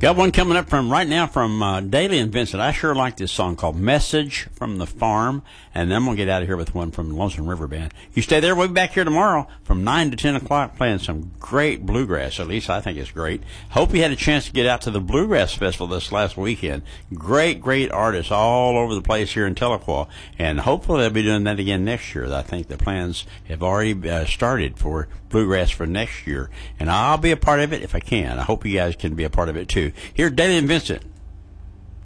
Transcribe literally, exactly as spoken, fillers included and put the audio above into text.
Got one coming up from right now from uh, Daly and Vincent. I sure like this song called Message from the Farm. And then I'm going to get out of here with one from Lonesome River Band. You stay there. We'll be back here tomorrow from nine to ten o'clock playing some great bluegrass. At least I think it's great. Hope you had a chance to get out to the Bluegrass Festival this last weekend. Great, great artists all over the place here in Tahlequah. And hopefully they'll be doing that again next year. I think the plans have already uh, started for Bluegrass for next year. And I'll be a part of it if I can. I hope you guys can be a part of it too. Here, Daly and Vincent.